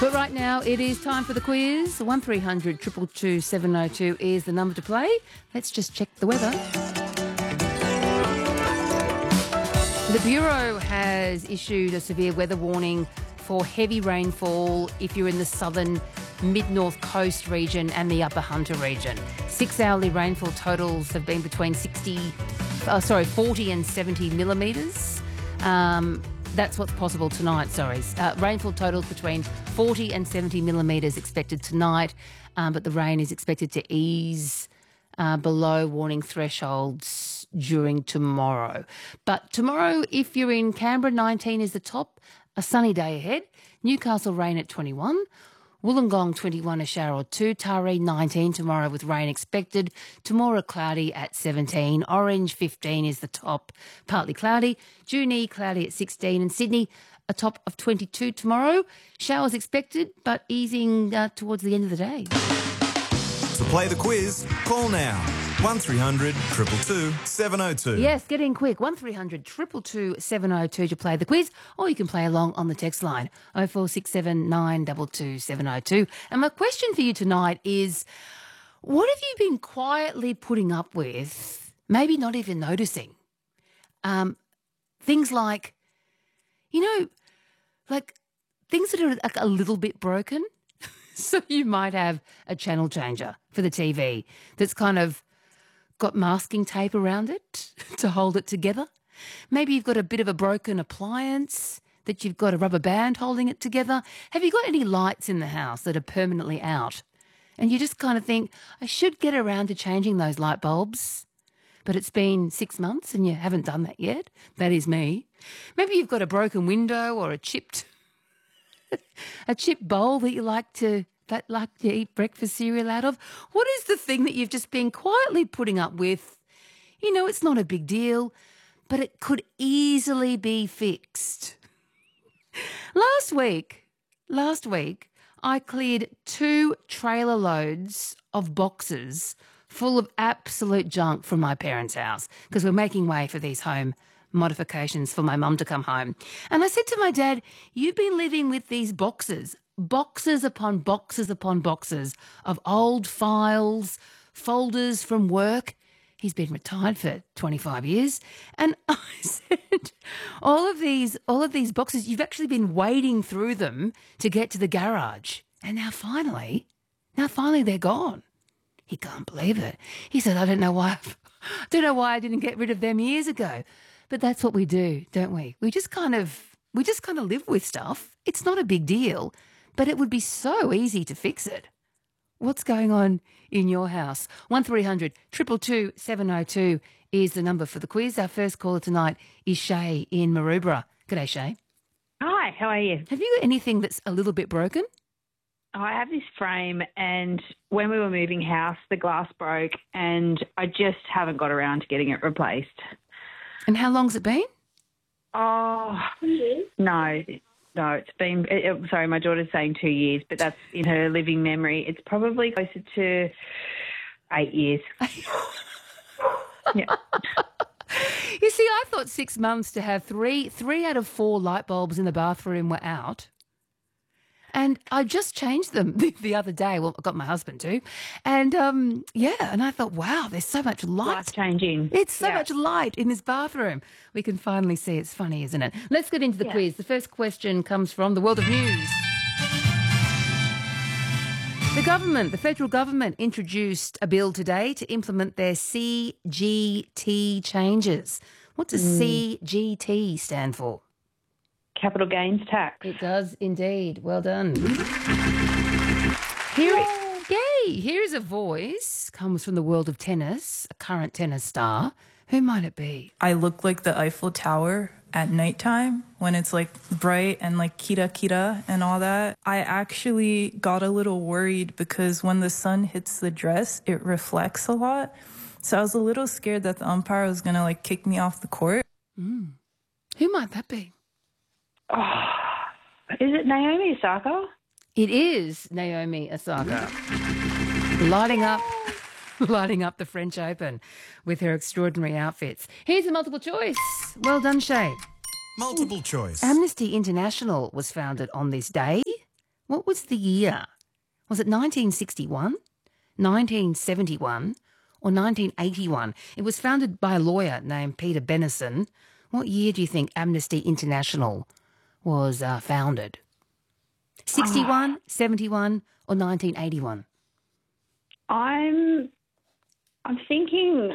But right now it is time for the quiz. 1300 222 702 is the number to play. Let's just check the weather. The Bureau has issued a severe weather warning for heavy rainfall if you're in the southern mid-north coast region and the upper Hunter region. 6 hourly rainfall totals have been between 40 and 70 millimetres. That's what's possible tonight, rainfall totals between 40 and 70 millimetres expected tonight, but the rain is expected to ease below warning thresholds during tomorrow. But tomorrow, if you're in Canberra, 19 is the top, a sunny day ahead. Newcastle, rain at 21. Wollongong, 21, a shower or two. Taree, 19 tomorrow with rain expected. Tomorrow, cloudy at 17. Orange, 15 is the top, partly cloudy. Junee, cloudy at 16. And Sydney, a top of 22 tomorrow. Showers expected, but easing towards the end of the day. To play the quiz, call now. 1300 222 702. Yes, get in quick. 1300 222 702 to play the quiz, or you can play along on the text line 0467 922 702. And my question for you tonight is, what have you been quietly putting up with, maybe not even noticing? Things like, things that are like a little bit broken. So you might have a channel changer for the TV that's kind of got masking tape around it to hold it together. Maybe you've got a bit of a broken appliance that you've got a rubber band holding it together. Have you got any lights in the house that are permanently out? And you just kind of think, I should get around to changing those light bulbs, but it's been 6 months and you haven't done that yet. That is me. Maybe you've got a broken window or a chipped bowl that you like to eat breakfast cereal out of. What is the thing that you've just been quietly putting up with? It's not a big deal, but it could easily be fixed. Last week, I cleared 2 trailer loads of boxes full of absolute junk from my parents' house because we're making way for these home modifications for my mum to come home. And I said to my dad, you've been living with these boxes upon boxes upon boxes of old files, folders from work. He's been retired for 25 years. And I said, all of these boxes, you've actually been wading through them to get to the garage. And now finally they're gone. He can't believe it. He said, I don't know why I didn't get rid of them years ago. But that's what we do, don't we? We just kind of live with stuff. It's not a big deal, but it would be so easy to fix it. What's going on in your house? 1300 222 702 is the number for the quiz. Our first caller tonight is Shay in Maroubra. G'day, Shay. Hi, how are you? Have you got anything that's a little bit broken? I have this frame, and when we were moving house, the glass broke, and I just haven't got around to getting it replaced. And how long's it been? Oh, no, it's been, sorry, my daughter's saying 2 years, but that's in her living memory. It's probably closer to 8 years. Yeah. You see, I thought 6 months to have three out of 4 light bulbs in the bathroom were out. And I just changed them the other day. Well, I got my husband to. And, and I thought, wow, there's so much light. Life-changing. It's so much light in this bathroom. We can finally see. It's funny, isn't it? Let's get into the quiz. The first question comes from the world of news. The federal government, introduced a bill today to implement their CGT changes. What does CGT stand for? Capital gains tax. It does indeed. Well done. Here's a voice, comes from the world of tennis, a current tennis star. Who might it be? I look like the Eiffel Tower at nighttime when it's like bright and like kira and all that. I actually got a little worried because when the sun hits the dress, it reflects a lot. So I was a little scared that the umpire was going to like kick me off the court. Who might that be? Oh, is it Naomi Osaka? It is Naomi Osaka. Lighting up the French Open with her extraordinary outfits. Here's a multiple choice. Well done, Shay. Multiple choice. Amnesty International was founded on this day. What was the year? Was it 1961, 1971, or 1981? It was founded by a lawyer named Peter Benison. What year do you think Amnesty International was founded? 61, 71, or 1981? I'm thinking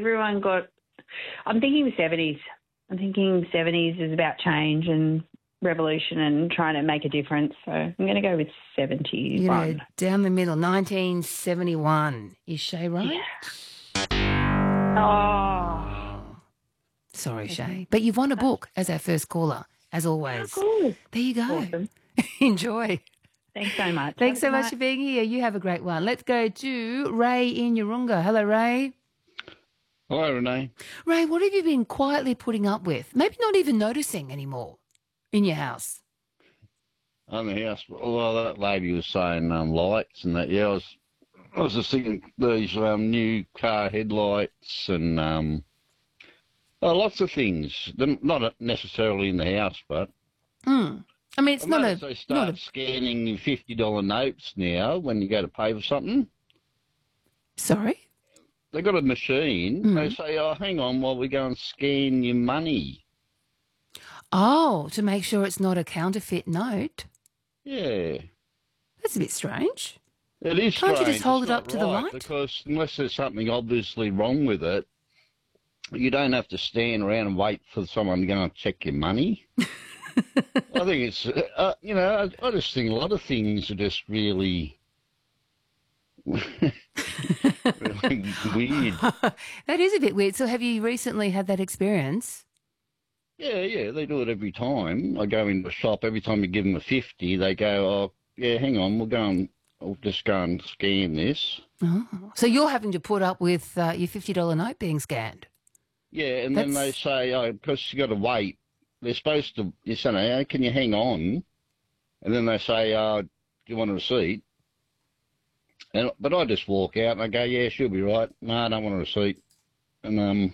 I'm thinking the 70s. I'm thinking 70s is about change and revolution and trying to make a difference. So I'm going to go with 71. You know, down the middle, 1971. Is Shay right? Yeah. Oh. Sorry, Shay. But you've won a book as our first caller, as always. Oh, cool. There you go. Awesome. Enjoy. Thanks so much. Thanks so Have a good much night. for being here. You have a great one. Let's go to Ray in Urunga. Hello, Ray. Hi, Renee. Ray, what have you been quietly putting up with? Maybe not even noticing anymore in your house. On the house, well, that lady was saying lights and that. Yeah, I was just thinking these new car headlights and lots of things. Not necessarily in the house, but I mean, it's I not noticed a... they start scanning your $50 notes now when you go to pay for something. Sorry? They got a machine. They say, "Oh, hang on, while we go and scan your money." Oh, to make sure it's not a counterfeit note. Yeah. That's a bit strange. It is Can't you just strange. hold It's it not up to the light? Because unless there's something obviously wrong with it, you don't have to stand around and wait for someone to go and check your money. I think it's, I just think a lot of things are just really, really weird. That is a bit weird. So have you recently had that experience? Yeah, they do it every time. I go into a shop, every time you give them a 50, they go, "Oh, yeah, hang on, I'll just go and scan this." Oh. So you're having to put up with your $50 note being scanned? Yeah, and then they say, "Oh, because you got to wait." They're supposed to. You say, "Oh, can you hang on?" And then they say, "Do you want a receipt?" But I just walk out and I go, "Yeah, she'll be right. No, I don't want a receipt." And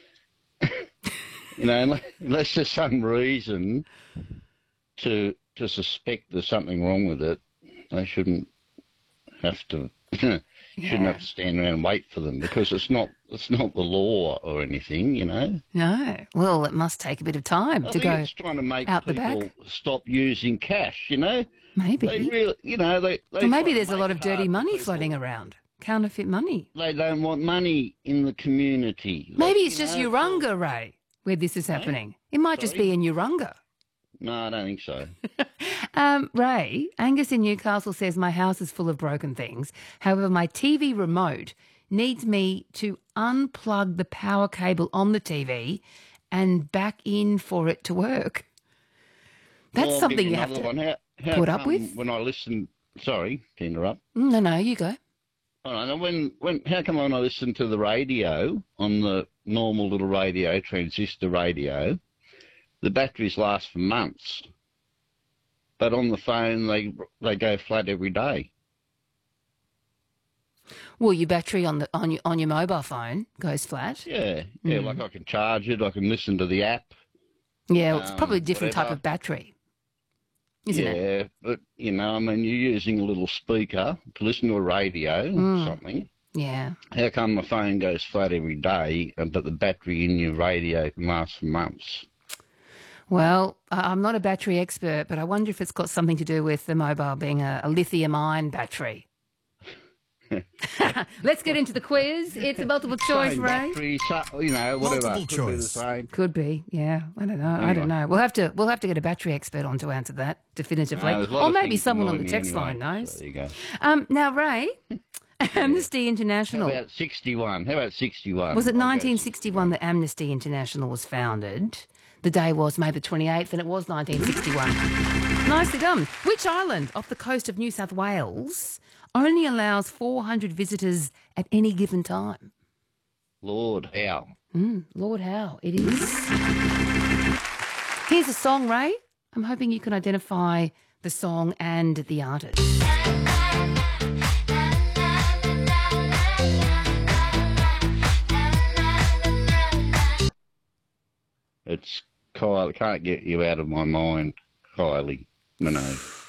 unless there's some reason to suspect there's something wrong with it, they shouldn't have to. Shouldn't have to stand around and wait for them because it's not the law or anything, you know. No. Well, it must take a bit of time I to think go it's trying to make out the people back. stop using cash, you know. Maybe. They really, they Or maybe try to there's a make lot of it dirty hard for money people. floating around. Counterfeit money. They don't want money in the community. Maybe it's just Urunga, Ray, where this is happening. It might just be in Urunga. No, I don't think so. Ray, Angus in Newcastle says, my house is full of broken things. However, my TV remote needs me to unplug the power cable on the TV and back in for it to work. That's Well, I'll something give you have another to one. How put up come with. When I listen, sorry to interrupt. No, you go. I don't know, how come when I listen to the radio, on the normal little radio, transistor radio, the batteries last for months, but on the phone they go flat every day. Well, your battery on your mobile phone goes flat. Yeah, like I can charge it, I can listen to the app. Yeah, it's probably a different type whatever. of battery, isn't it? Yeah, but, you're using a little speaker to listen to a radio or something. Yeah. How come the phone goes flat every day, but the battery in your radio can last for months? Well, I'm not a battery expert, but I wonder if it's got something to do with the mobile being a lithium-ion battery. Let's get into the quiz. It's a multiple choice, Same Ray. battery, whatever. Multiple Could be the choice. same. Could be, yeah. I don't know. I don't know. We'll have to get a battery expert on to answer that definitively, There's a lot or of maybe things someone on annoy the me text anyway, line knows. so there you go. Now, Ray, Amnesty International. How about 61? How about 61? Was it I'll go 1961 that Amnesty International was founded? The day was May the 28th, and it was 1961. Nicely done. Which island off the coast of New South Wales only allows 400 visitors at any given time? Lord Howe. Lord Howe, it is. Here's a song, Ray. I'm hoping you can identify the song and the artist. It's Kylie. Can't get you out of my mind, Kylie Minogue.